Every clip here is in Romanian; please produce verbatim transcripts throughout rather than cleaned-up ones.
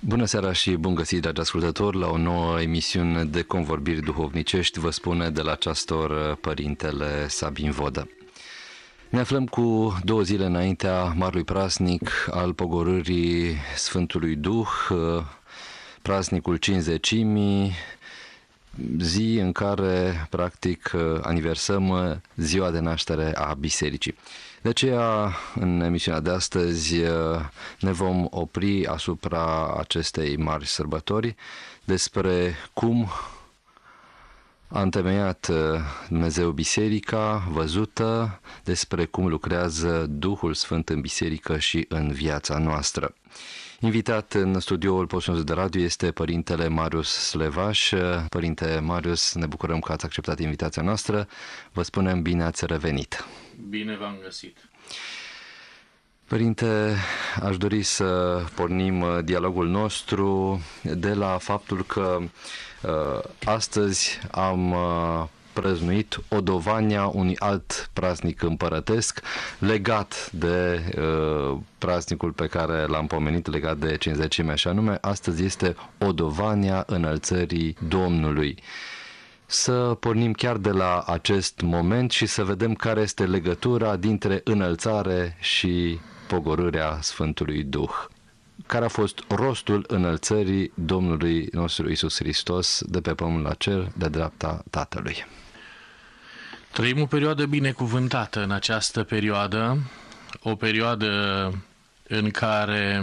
Bună seara și bun găsit, dragi ascultători, la o nouă emisiune de convorbiri duhovnicești. Vă spune de la această oră Părintele Sabin Vodă. Ne aflăm cu două zile înaintea marului praznic al pogorârii Sfântului Duh, praznicul Cincizecimii, zi în care, practic, aniversăm ziua de naștere a Bisericii. De aceea, în emisiunea de astăzi, ne vom opri asupra acestei mari sărbători, despre cum a întemeiat Dumnezeu Biserica văzută, despre cum lucrează Duhul Sfânt în Biserică și în viața noastră. Invitat în studioul postului de radio este Părintele Marius Slevaș. Părinte Marius, ne bucurăm că ați acceptat invitația noastră. Vă spunem bine ați revenit. Bine v-am găsit. Părinte, aș dori să pornim dialogul nostru de la faptul că uh, astăzi am uh, prăznuit odovania unui alt praznic împărătesc legat de uh, praznicul pe care l-am pomenit, legat de Cincizecimea, și anume astăzi este odovania înălțării Domnului. Să pornim chiar de la acest moment și să vedem care este legătura dintre înălțare și pogorârea Sfântului Duh. Care a fost rostul înălțării Domnului nostru Iisus Hristos de pe pământ la cer, de dreapta Tatălui? Trăim o perioadă binecuvântată în această perioadă, o perioadă în care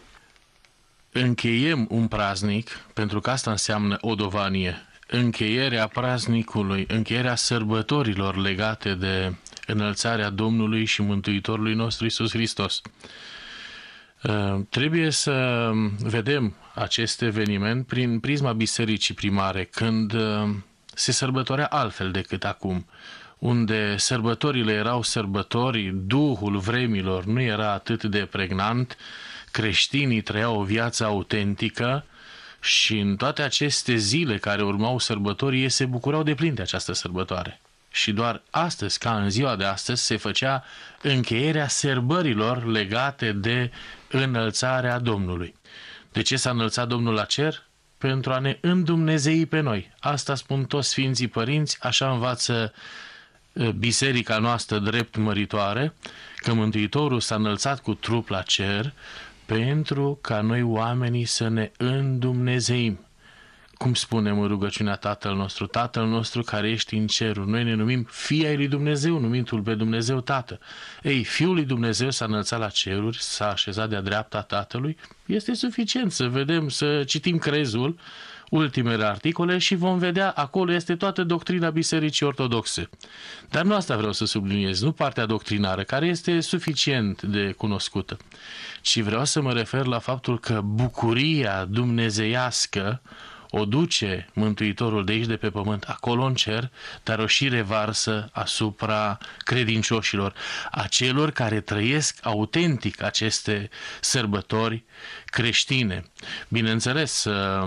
încheiem un praznic, pentru că asta înseamnă odovanie, încheierea praznicului, încheierea sărbătorilor legate de înălțarea Domnului și Mântuitorului nostru Iisus Hristos. Trebuie să vedem acest eveniment prin prisma bisericii primare, când se sărbătorea altfel decât acum, unde sărbătorile erau sărbători, Duhul vremilor nu era atât de pregnant, creștinii trăiau o viață autentică și în toate aceste zile care urmau sărbătorii, ei se bucurau de plin de această sărbătoare. Și doar astăzi, ca în ziua de astăzi, se făcea încheierea sărbărilor legate de înălțarea Domnului. De ce s-a înălțat Domnul la cer? Pentru a ne îndumnezei pe noi. Asta spun toți Sfinții Părinți, așa învață biserica noastră drept măritoare, că Mântuitorul s-a înălțat cu trup la cer pentru ca noi oamenii să ne îndumnezeim. Cum spunem în rugăciunea Tatăl nostru, Tatăl nostru care ești în ceruri, noi ne numim Fii ai lui Dumnezeu, numindu-L pe Dumnezeu Tată. Ei, Fiul lui Dumnezeu s-a înălțat la ceruri, s-a așezat de-a dreapta Tatălui, este suficient să vedem, să citim crezul, ultimele articole și vom vedea, acolo este toată doctrina Bisericii Ortodoxe. Dar nu asta vreau să subliniez, nu partea doctrinară, care este suficient de cunoscută, ci vreau să mă refer la faptul că bucuria dumnezeiască o duce Mântuitorul de aici, de pe pământ, acolo în cer, dar o și revarsă asupra credincioșilor, a celor care trăiesc autentic aceste sărbători creștine. Bineînțeles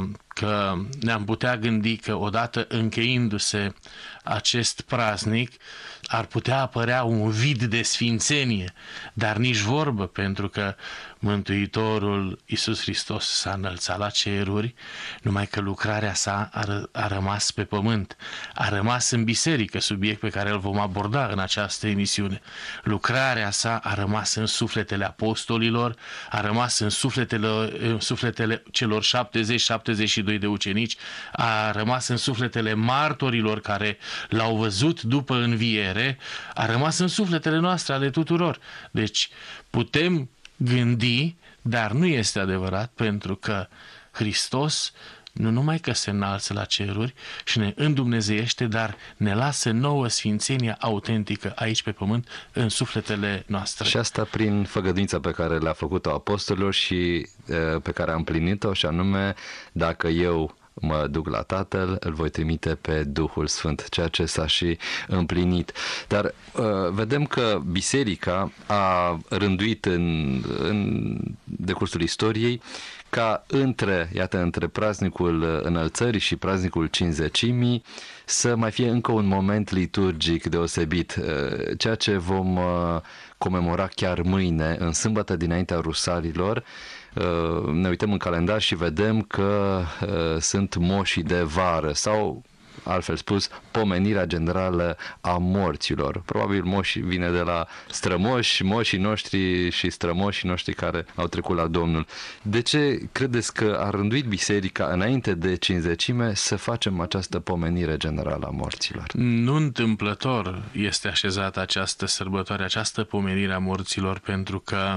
că ne-am putea gândi că odată încheindu-se acest praznic ar putea apărea un vid de sfințenie, dar nici vorbă, pentru că Mântuitorul Iisus Hristos s-a înălțat la ceruri, numai că lucrarea sa a, ră, a rămas pe pământ, a rămas în biserică, subiect pe care îl vom aborda în această emisiune. Lucrarea sa a rămas în sufletele apostolilor, a rămas în sufletele, în sufletele celor șaptezeci șaptezeci și doi de ucenici, a rămas în sufletele martorilor care l-au văzut după înviere, a rămas în sufletele noastre ale tuturor. Deci putem gândi, dar nu este adevărat, pentru că Hristos nu numai că se înalță la ceruri și ne îndumnezeiește, dar ne lasă nouă sfințenia autentică aici pe pământ, în sufletele noastre. Și asta prin făgăduința pe care le-a făcut-o apostolilor și pe care a împlinit-o, și anume, dacă eu mă duc la Tatăl, îl voi trimite pe Duhul Sfânt, ceea ce s-a și împlinit. Dar uh, vedem că Biserica a rânduit în, în decursul istoriei ca între, iată, între praznicul Înălțării și praznicul Cincizecimii să mai fie încă un moment liturgic deosebit, ceea ce vom comemora chiar mâine, în sâmbătă dinaintea Rusalilor, ne uităm în calendar și vedem că sunt moșii de vară sau, altfel spus, pomenirea generală a morților. Probabil moși vine de la strămoși, moșii noștri și strămoșii noștri care au trecut la Domnul. De ce credeți că a rânduit biserica înainte de Cincizecime să facem această pomenire generală a morților? Nu întâmplător este așezată această sărbătoare, această pomenire a morților, pentru că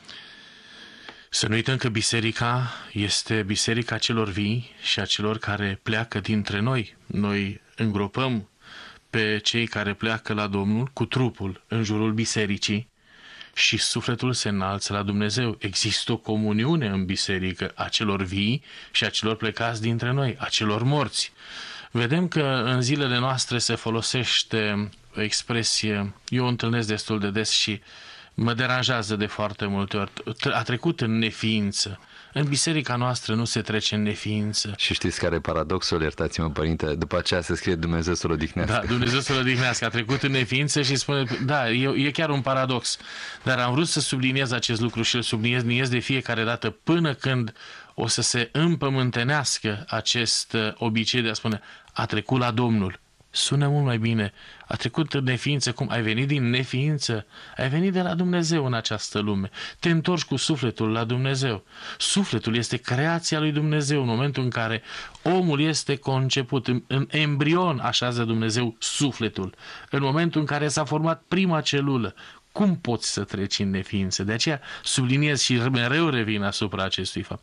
să nu uităm că biserica este biserica celor vii și a celor care pleacă dintre noi. Noi îngropăm pe cei care pleacă la Domnul cu trupul în jurul bisericii și sufletul se înalță la Dumnezeu. Există o comuniune în biserică a celor vii și a celor plecați dintre noi, a celor morți. Vedem că în zilele noastre se folosește o expresie, eu o întâlnesc destul de des și mă deranjează de foarte multe ori. A trecut în neființă. În biserica noastră nu se trece în neființă. Și știți care e paradoxul? Iertați-mă, părinte. După aceea se scrie Dumnezeu să-l odihnească. Da, Dumnezeu să-l odihnească. A trecut în neființă și spune, da, e, e chiar un paradox. Dar am vrut să subliniez acest lucru și îl subliniez de fiecare dată până când o să se împământenească acest obicei de a spune, a trecut la Domnul. Sună mult mai bine. A trecut în neființă. Cum? Ai venit din neființă? Ai venit de la Dumnezeu în această lume. Te întorci cu sufletul la Dumnezeu. Sufletul este creația lui Dumnezeu. În momentul în care omul este conceput, în, în embrion așează Dumnezeu sufletul. În momentul în care s-a format prima celulă, cum poți să treci în neființă? De aceea subliniez și mereu revin asupra acestui fapt.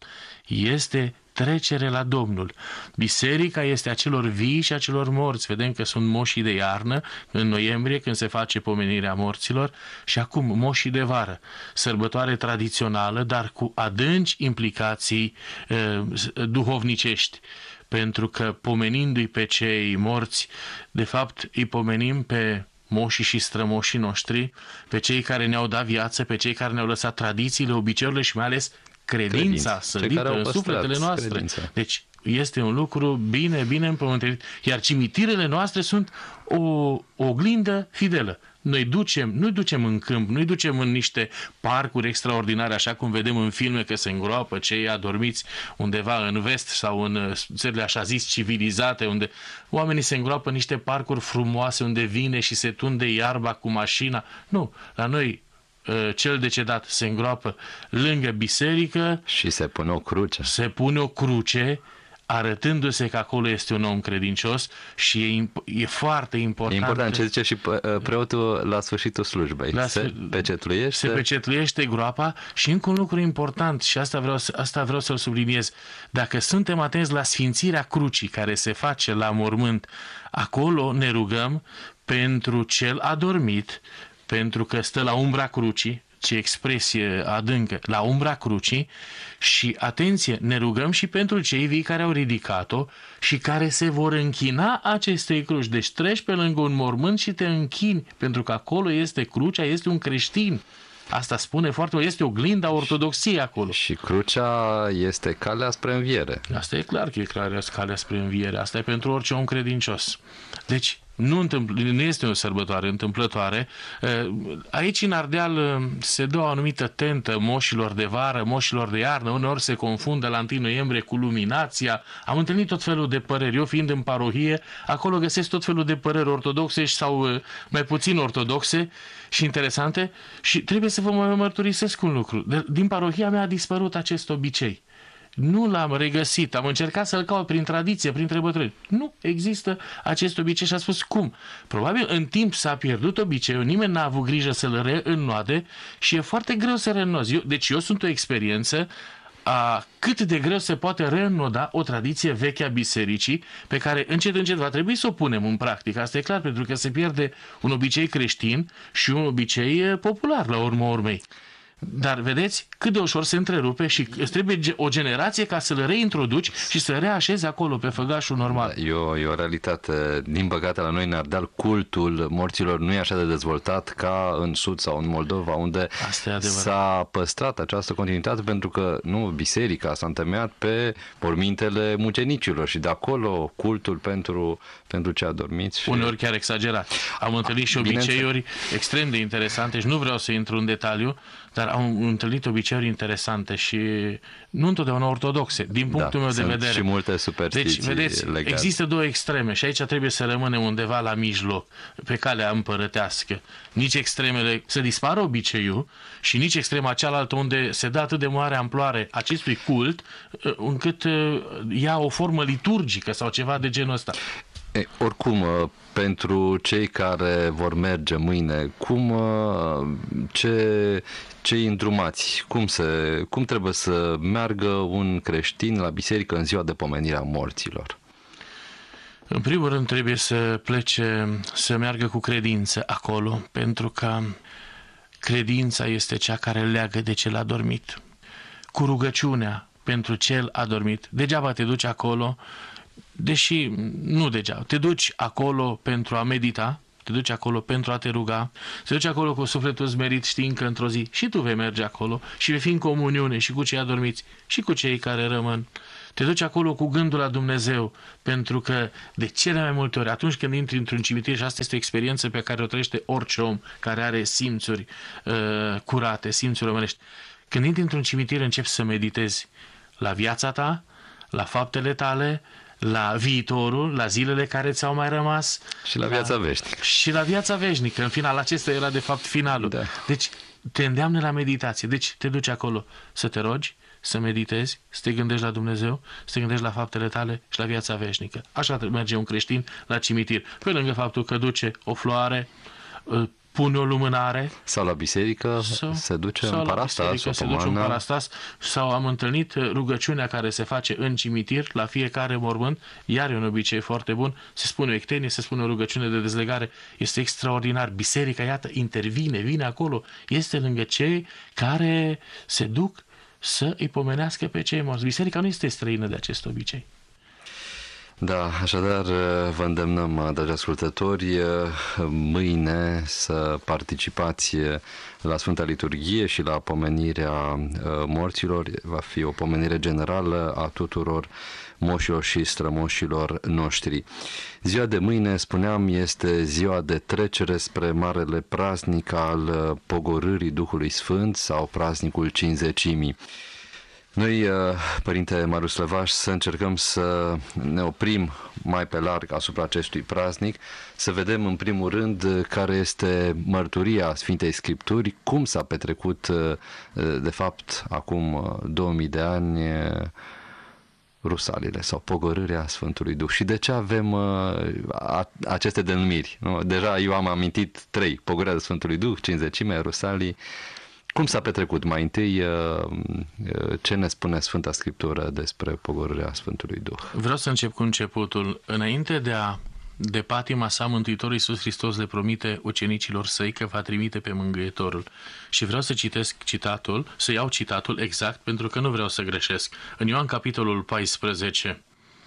Este trecere la Domnul. Biserica este a celor vii și a celor morți. Vedem că sunt moșii de iarnă în noiembrie, când se face pomenirea morților, și acum moșii de vară. Sărbătoare tradițională, dar cu adânci implicații eh, duhovnicești. Pentru că pomenindu-i pe cei morți, de fapt îi pomenim pe moșii și strămoșii noștri, pe cei care ne-au dat viață, pe cei care ne-au lăsat tradițiile, obiceiurile și mai ales credința sădită în sufletele noastre. Credința. Deci este un lucru bine, bine împământenit. Iar cimitirele noastre sunt o, o oglindă fidelă. Noi ducem, nu ducem în câmp, nu ducem în niște parcuri extraordinare, așa cum vedem în filme că se îngroapă cei adormiți undeva în vest sau în țările așa zis civilizate, unde oamenii se îngroapă în niște parcuri frumoase, unde vine și se tunde iarba cu mașina. Nu, la noi cel decedat se îngroapă lângă biserică și se pune o cruce. Se pune o cruce, arătându-se că acolo este un om credincios și e, e foarte important. E important ce zice și preotul la sfârșitul slujbei. La se pecetluiește. Se pecetluiește groapa și încă un lucru important și asta vreau, asta vreau să-l subliniez. Dacă suntem atenți la sfințirea crucii care se face la mormânt, acolo ne rugăm pentru cel adormit, pentru că stă la umbra crucii, ce expresie adâncă, la umbra crucii, și, atenție, ne rugăm și pentru cei vii care au ridicat-o și care se vor închina acestei cruci. Deci treci pe lângă un mormânt și te închini, pentru că acolo este crucea, este un creștin. Asta spune foarte mult, este oglinda ortodoxiei acolo. Și crucea este calea spre înviere. Asta e clar că e calea spre înviere. Asta e pentru orice om credincios. Deci, Nu, întâmpl- nu este o sărbătoare întâmplătoare. Aici, în Ardeal, se dă o anumită tentă moșilor de vară, moșilor de iarnă, uneori se confundă la întâi noiembrie cu luminația. Am întâlnit tot felul de păreri. Eu, fiind în parohie, acolo găsesc tot felul de păreri ortodoxe sau mai puțin ortodoxe și interesante și trebuie să vă mărturisesc un lucru. Din parohia mea a dispărut acest obicei. Nu l-am regăsit, am încercat să-l caut prin tradiție, printre bătrâni. Nu există acest obicei și a spus cum. Probabil în timp s-a pierdut obiceiul, nimeni n-a avut grijă să-l reînnoade și e foarte greu să reînnozi. Deci eu sunt o experiență a cât de greu se poate reînnoda o tradiție veche a bisericii pe care încet încet va trebui să o punem în practică. Asta e clar, pentru că se pierde un obicei creștin și un obicei popular la urma urmei. Dar vedeți cât de ușor se întrerupe și îți trebuie o generație ca să-l reintroduci și să reașezi acolo pe făgașul normal. E o, e o realitate. Din păcate, la noi în Ardeal, cultul morților nu e așa de dezvoltat ca în Sud sau în Moldova, unde s-a păstrat această continuitate, pentru că nu biserica s-a întemeiat pe mormintele mucenicilor și de acolo cultul pentru, pentru cei adormiți. Și... uneori chiar exagerat. Am întâlnit și obiceiuri extrem de interesante și nu vreau să intru în detaliu, dar au întâlnit obiceiuri interesante și nu întotdeauna ortodoxe, din punctul da, meu de sunt vedere. Și multe superstiții. Deci, vedeți, legate. Există două extreme și aici trebuie să rămânem undeva la mijloc, pe calea împărătească. Nici extremele să dispară obiceiul și nici extrema cealaltă unde se dă atât de mare amploare acestui cult încât ia o formă liturgică sau ceva de genul ăsta. E, oricum, pentru cei care vor merge mâine, cum, ce, ce îndrumați? Cum, se, cum trebuie să meargă un creștin la biserică în ziua de pomenire a morților? În primul rând trebuie să plece, să meargă cu credință acolo, pentru că credința este cea care îl leagă de cel adormit. Cu rugăciunea pentru cel adormit. Degeaba te duci acolo, deși nu degeaba, te duci acolo pentru a medita, te duci acolo pentru a te ruga, te duci acolo cu sufletul smerit știind că într-o zi și tu vei merge acolo și vei fi în comuniune și cu cei adormiți și cu cei care rămân. Te duci acolo cu gândul la Dumnezeu, pentru că de cele mai multe ori, atunci când intri într-un cimitir, și asta este o experiență pe care o trăiește orice om care are simțuri uh, curate, simțuri omenești, când intri într-un cimitir începi să meditezi la viața ta, la faptele tale, la viitorul, la zilele care ți-au mai rămas. Și la viața la, veșnică. Și la viața veșnică. În final, acesta era de fapt finalul. Da. Deci te îndeamnă la meditație. Deci te duci acolo să te rogi, să meditezi, să te gândești la Dumnezeu, să te gândești la faptele tale și la viața veșnică. Așa merge un creștin la cimitir. Pe lângă faptul că duce o floare, pune o lumânare. Sau la biserică sau, se duce în parastas. Se duce în parastas. Sau am întâlnit rugăciunea care se face în cimitir la fiecare mormânt. Iar e un obicei foarte bun. Se spune o ectenie, se spune o rugăciune de dezlegare. Este extraordinar. Biserica, iată, intervine, vine acolo. Este lângă cei care se duc să îi pomenească pe cei morți. Biserica nu este străină de acest obicei. Da, așadar vă îndemnăm, dragi ascultători, mâine să participați la Sfânta Liturghie și la pomenirea morților. Va fi o pomenire generală a tuturor moșilor și strămoșilor noștri. Ziua de mâine, spuneam, este ziua de trecere spre marele praznic al pogorârii Duhului Sfânt sau praznicul Cincizecimii. Noi, Părinte Marius Levaș, să încercăm să ne oprim mai pe larg asupra acestui praznic, să vedem în primul rând care este mărturia Sfintei Scripturi, cum s-a petrecut de fapt acum două mii de ani rusalile sau pogorârea Sfântului Duh și de ce avem a, aceste denumiri. Nu? Deja eu am amintit trei, pogorârea Sfântului Duh, Cincizecimea, rusalii. Cum s-a petrecut? Mai întâi, ce ne spune Sfânta Scriptură despre pogorârea Sfântului Duh? Vreau să încep cu începutul. Înainte de a de patima sa, Mântuitorul Iisus Hristos le promite ucenicilor săi că va trimite pe Mângâietorul. Și vreau să citesc citatul, să iau citatul exact, pentru că nu vreau să greșesc. În Ioan, capitolul paisprezece,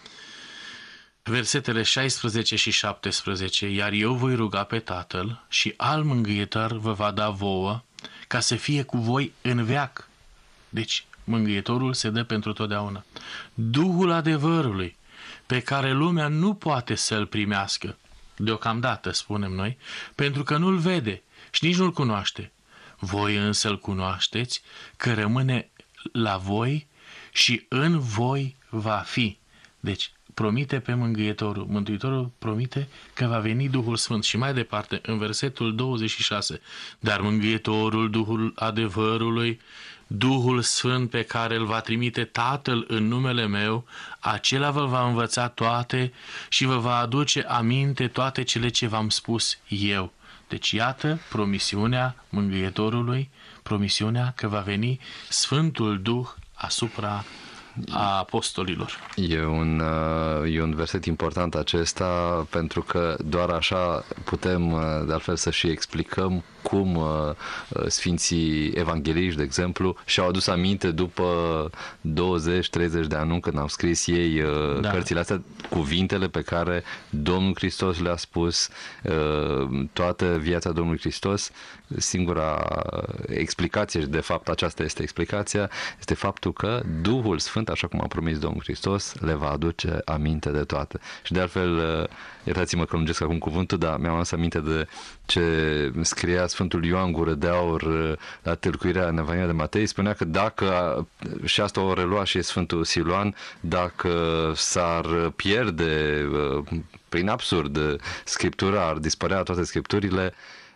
versetele șaisprezece și șaptesprezece, iar eu voi ruga pe Tatăl și alt mângâietor vă va da vouă, ca să fie cu voi în veac. Deci, Mângâietorul se dă pentru totdeauna. Duhul adevărului, pe care lumea nu poate să-l primească, deocamdată, spunem noi, pentru că nu-l vede și nici nu-l cunoaște. Voi însă îl cunoașteți, că rămâne la voi și în voi va fi. Deci, promite pe Mângâietorul. Mântuitorul promite că va veni Duhul Sfânt. Și mai departe, în versetul douăzeci și șase, dar Mângâietorul, Duhul adevărului, Duhul Sfânt pe care îl va trimite Tatăl în numele meu, acela vă va învăța toate și vă va aduce aminte toate cele ce v-am spus eu. Deci iată promisiunea Mângâietorului, promisiunea că va veni Sfântul Duh asupra a apostolilor. E un, e un verset important acesta, pentru că doar așa putem de altfel să și explicăm cum Sfinții Evangheliști, de exemplu, și-au adus aminte după douăzeci treizeci de ani, când au scris ei da. cărțile astea, cuvintele pe care Domnul Hristos le-a spus, toată viața Domnului Hristos. Singura explicație, și de fapt aceasta este explicația, este faptul că Duhul Sfânt Sfânt, așa cum a promis Domnul Hristos, le va aduce aminte de toate. Și de altfel, iertați-mă că lungesc acum cuvântul, dar mi-am adus aminte de ce scria Sfântul Ioan Gură de Aur la tâlcuirea în Evanghelia de Matei, spunea că dacă, și asta o relua și Sfântul Siluan, dacă s-ar pierde prin absurd Scriptura, ar dispărea toate Scripturile,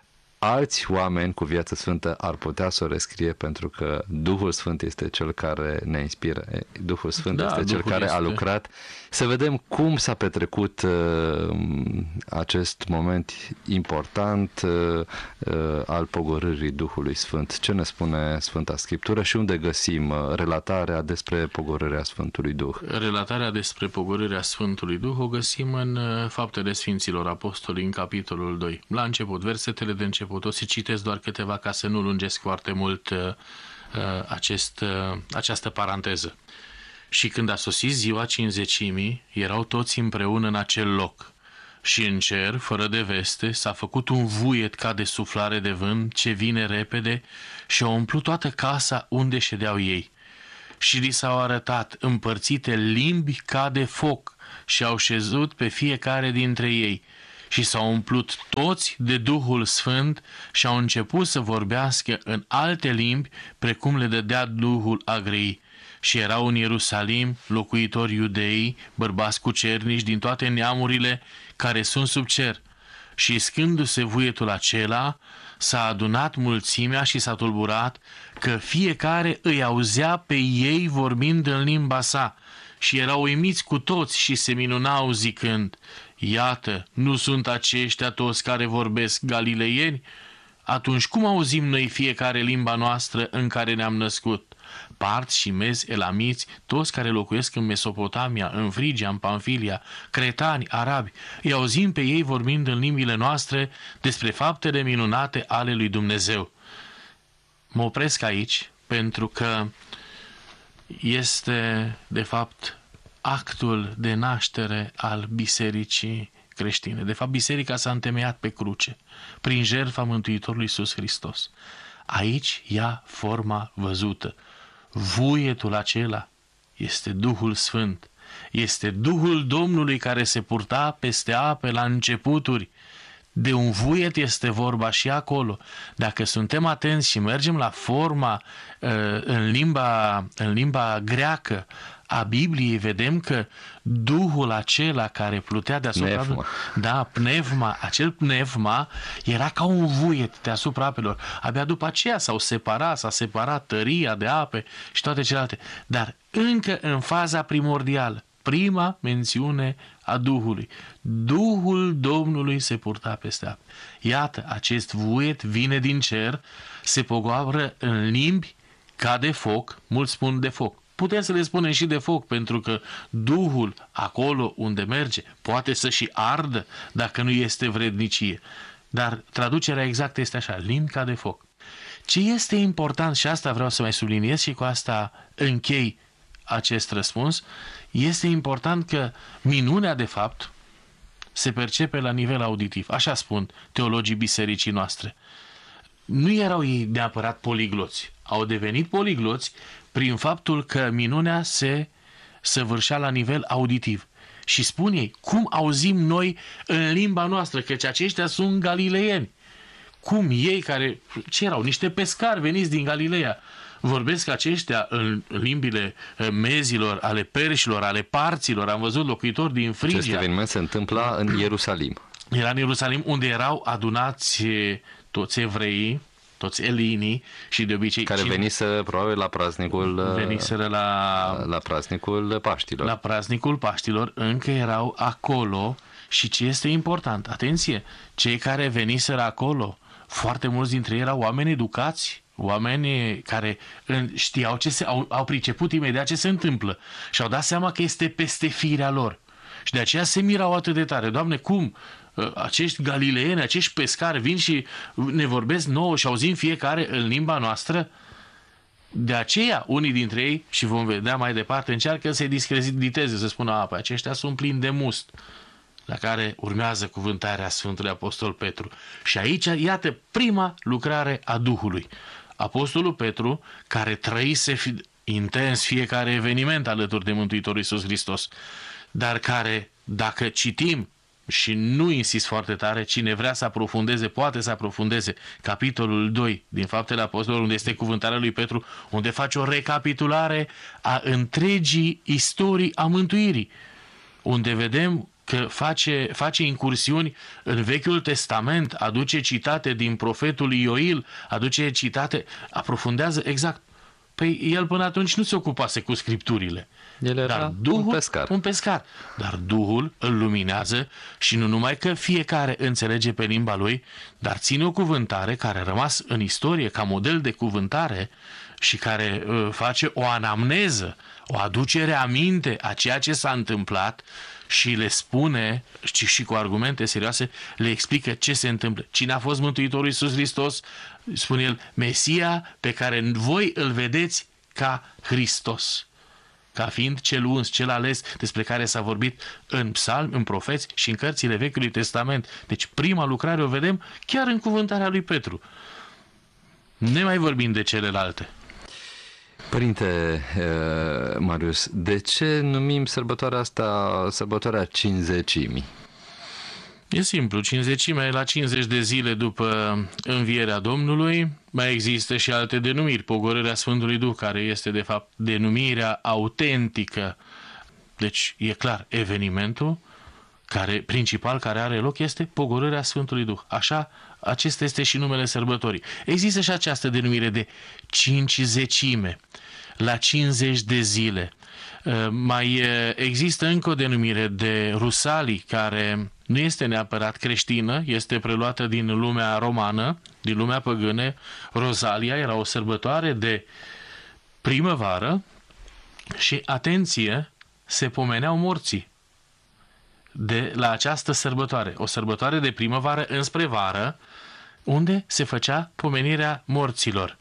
alți oameni cu viață sfântă ar putea să o rescrie, pentru că Duhul Sfânt este cel care ne inspiră. Duhul Sfânt da, este Duhul cel care este. a lucrat. Să vedem cum s-a petrecut uh, acest moment important uh, uh, al pogorârii Duhului Sfânt. Ce ne spune Sfânta Scriptură și unde găsim uh, relatarea despre pogorârea Sfântului Duh? Relatarea despre pogorârea Sfântului Duh o găsim în uh, Faptele Sfinților Apostoli, în capitolul doi. La început, versetele de început. O să citesc doar câteva ca să nu lungesc foarte mult uh, acest, uh, această paranteză. Și când a sosit ziua cincizecimii, erau toți împreună în acel loc. Și în cer, fără de veste, s-a făcut un vuiet ca de suflare de vânt ce vine repede și a umplut toată casa unde ședeau ei. Și li s-au arătat împărțite limbi ca de foc și au șezut pe fiecare dintre ei. Și s-au umplut toți de Duhul Sfânt și au început să vorbească în alte limbi, precum le dădea Duhul a grăi. Și erau în Ierusalim locuitori iudei, bărbați cucernici din toate neamurile care sunt sub cer. Și scându-se vuietul acela, s-a adunat mulțimea și s-a tulburat, că fiecare îi auzea pe ei vorbind în limba sa. Și erau uimiți cu toți și se minunau zicând: iată, nu sunt aceștia toți care vorbesc galileieni? Atunci cum auzim noi fiecare limba noastră în care ne-am născut? Parți și mezi, elamiți, toți care locuiesc în Mesopotamia, în Frigia, în Pamfilia, cretani, arabi, îi auzim pe ei vorbind în limbile noastre despre faptele minunate ale lui Dumnezeu. Mă opresc aici pentru că este, de fapt, actul de naștere al bisericii creștine. De fapt, biserica s-a întemeiat pe cruce, prin jertfa Mântuitorului Iisus Hristos. Aici ia forma văzută. Vuietul acela este Duhul Sfânt. Este Duhul Domnului care se purta peste ape la începuturi. De un vuiet este vorba și acolo. Dacă suntem atenți și mergem la forma în limba, în limba greacă a Bibliei, vedem că Duhul acela care plutea deasupra apelor, da, pneuma, acel pneuma era ca un vuiet deasupra apelor. Abia după aceea s-au separat, s-a separat tăria de ape și toate celelalte. Dar încă în faza primordială, prima mențiune a Duhului. Duhul Domnului se purta peste apă. Iată, acest vuiet vine din cer, se pogoară în limbi ca de foc, mulți spun de foc. Putem să le spunem și de foc, pentru că Duhul, acolo unde merge, poate să și ardă dacă nu este vrednicie. Dar traducerea exactă este așa, limbi ca de foc. Ce este important, și asta vreau să mai subliniez și cu asta închei acest răspuns, este important că minunea, de fapt, se percepe la nivel auditiv. Așa spun teologii bisericii noastre. Nu erau ei neapărat poligloți. Au devenit poligloți prin faptul că minunea se săvârșea la nivel auditiv. Și spun ei, cum auzim noi în limba noastră, căci aceștia sunt galileieni. Cum ei care, ce erau, niște pescari veniți din Galileea, vorbesc aceștia în limbile mezilor, ale perșilor, ale parților. Am văzut locuitori din Frigia. Acest eveniment se întâmpla în Ierusalim. Era în Ierusalim, unde erau adunați toți evreii, toți elinii și de obicei... Care cine... veniseră probabil la praznicul... Veniseră la... La praznicul Paștilor. La praznicul Paștilor, încă erau acolo. Și ce este important, atenție, cei care veniseră acolo, foarte mulți dintre ei erau oameni educați, oameni care știau ce se, au, au priceput imediat ce se întâmplă și au dat seama că este peste firea lor. Și de aceea se mirau atât de tare. Doamne, cum acești galileieni, acești pescari vin și ne vorbesc nouă și auzim fiecare în limba noastră? De aceea, unii dintre ei, și vom vedea mai departe, încearcă să-i discrediteze, să spună, apă, aceștia sunt plini de must. La care urmează cuvântarea Sfântului Apostol Petru. Și aici, iată, prima lucrare a Duhului. Apostolul Petru, care trăise intens fiecare eveniment alături de Mântuitorul Iisus Hristos, dar care, dacă citim, și nu insist foarte tare, cine vrea să aprofundeze, poate să aprofundeze capitolul doi din Faptele Apostolilor, unde este cuvântarea lui Petru, unde face o recapitulare a întregii istorii a mântuirii, unde vedem că face, face incursiuni în Vechiul Testament, aduce citate din profetul Ioil, aduce citate, aprofundează exact. Păi el până atunci nu se ocupase cu scripturile. El era dar Duhul, un pescar. un pescar. Dar Duhul îl luminează și nu numai că fiecare înțelege pe limba lui, dar ține o cuvântare care a rămas în istorie ca model de cuvântare și care uh, face o anamneză, o aducere aminte a ceea ce s-a întâmplat și le spune, și, și cu argumente serioase, le explică ce se întâmplă. Cine a fost Mântuitorul Iisus Hristos? Spune el, Mesia pe care voi îl vedeți ca Hristos, ca fiind cel uns, cel ales, despre care s-a vorbit în psalmi, în profeți și în cărțile Vechiului Testament. Deci prima lucrare o vedem chiar în cuvântarea lui Petru. Ne mai vorbim de celelalte. Părinte uh, Marius, de ce numim sărbătoarea asta sărbătoarea Cincizecimii? E simplu, cincizecimea e la cincizeci de zile după învierea Domnului. Mai există și alte denumiri, pogorârea Sfântului Duh, care este de fapt denumirea autentică. Deci e clar, evenimentul care, principal care are loc este pogorârea Sfântului Duh. Așa, acesta este și numele sărbătorii. Există și această denumire de cincizecime, la cincizeci de zile. Mai există încă o denumire de rusalii, care nu este neapărat creștină, este preluată din lumea romană, din lumea păgână. Rosalia era o sărbătoare de primăvară și, atenție, se pomeneau morții de la această sărbătoare. O sărbătoare de primăvară înspre vară, unde se făcea pomenirea morților.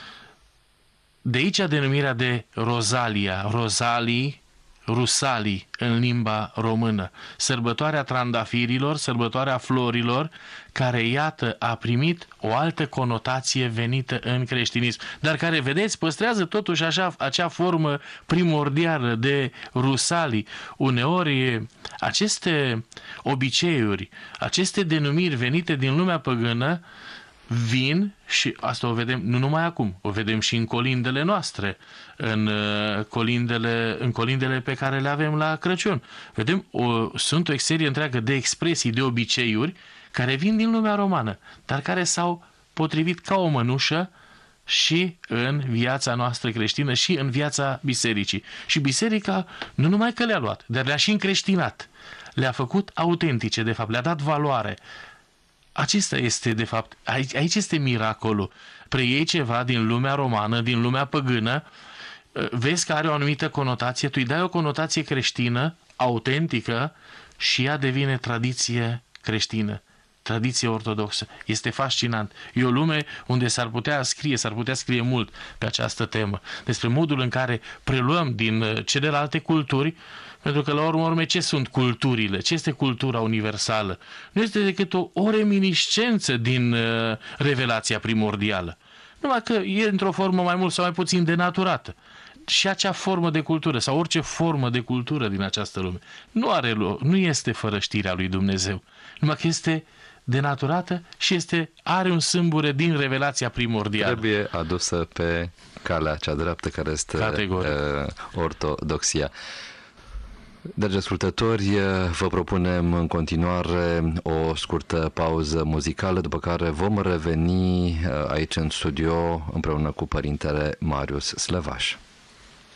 De aici denumirea de Rosalia, Rosalii, Rusalii în limba română. Sărbătoarea trandafirilor, sărbătoarea florilor, care, iată, a primit o altă conotație venită în creștinism, dar care, vedeți, păstrează totuși așa, acea formă primordială de Rusalii. Uneori aceste obiceiuri, aceste denumiri venite din lumea păgână vin, și asta o vedem nu numai acum, o vedem și în colindele noastre, în colindele, în colindele pe care le avem la Crăciun. Vedem, o, sunt o serie întreagă de expresii, de obiceiuri care vin din lumea romană, dar care s-au potrivit ca o mănușă și în viața noastră creștină și în viața bisericii. Și biserica nu numai că le-a luat, dar le-a și încreștinat. Le-a făcut autentice, de fapt, le-a dat valoare. Acesta este, de fapt, aici, aici este miracolul. Preiei ceva din lumea romană, din lumea păgână, vezi că are o anumită conotație, tu îi dai o conotație creștină, autentică, și ea devine tradiție creștină, tradiție ortodoxă. Este fascinant. E o lume unde s-ar putea scrie, s-ar putea scrie mult pe această temă, despre modul în care preluăm din celelalte culturi. Pentru că, la urmă urme, ce sunt culturile? Ce este cultura universală? Nu este decât o, o reminiscență din uh, revelația primordială. Numai că e într-o formă mai mult sau mai puțin denaturată. Și acea formă de cultură, sau orice formă de cultură din această lume, nu are, nu este fără știrea lui Dumnezeu. Numai că este denaturată și este, are un sâmbure din revelația primordială. Trebuie adusă pe calea cea dreaptă, care este uh, ortodoxia. Dragi ascultători, vă propunem în continuare o scurtă pauză muzicală, după care vom reveni aici în studio împreună cu părintele Marius Slăvaș.